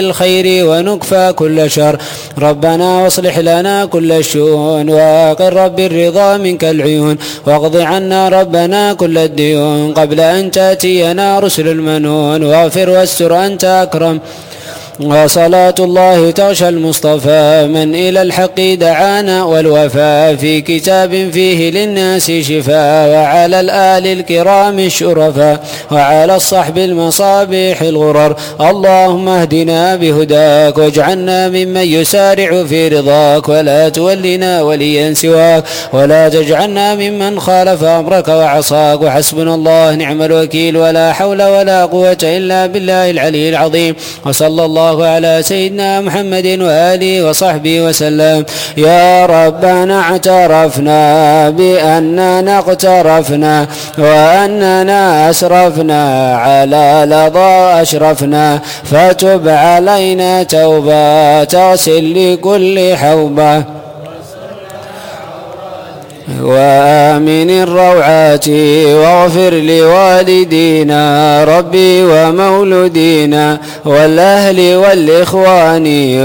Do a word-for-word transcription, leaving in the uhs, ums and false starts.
الخير ونكفى كل شر. ربنا واصلح لنا كل الشؤون وقر رب الرضا منك العيون، واقض عنا ربنا كل الديون قبل أن تأتينا رسل المنون، واغفر واستر أنت أكرم. وصلاة الله تغشى المصطفى من إلى الحق دعانا والوفاء في كتاب فيه للناس شفاء، وعلى الآل الكرام الشرفاء، وعلى الصحب المصابيح الغرر. اللهم اهدنا بهداك واجعلنا ممن يسارع في رضاك، ولا تولنا وليا سواك، ولا تجعلنا ممن خالف أمرك وعصاك. وحسبنا الله نعم الوكيل، ولا حول ولا قوة إلا بالله العلي العظيم. وصلى الله على سيدنا محمد وآله وصحبه وسلم. يا ربنا اعترفنا بأننا اقترفنا، وأننا أسرفنا على لظى أشرفنا، فتب علينا توبة تغسل لكل حوبة، وآمن الروعات واغفر لوالدينا ربي ومولودينا والأهل والإخوان